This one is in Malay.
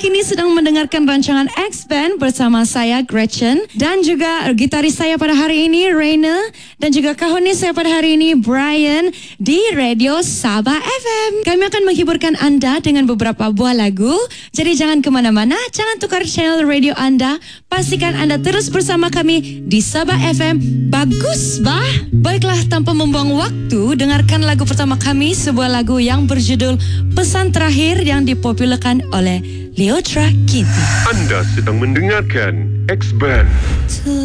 kini sedang mendengarkan rancangan X-Band bersama saya Gretchen dan juga gitaris saya pada hari ini Raina dan juga kahonis saya pada hari ini Brian di Radio Sabah FM. Kami akan menghiburkan anda dengan beberapa buah lagu. Jadi jangan kemana-mana, jangan tukar channel radio anda. Pastikan anda terus bersama kami di Sabah FM. Bagus bah? Baiklah, tanpa membuang waktu, dengarkan lagu pertama kami, sebuah lagu yang berjudul Pesan Terakhir yang dipopularkan oleh Leotra Kitty. Anda sedang mendengarkan X-Band.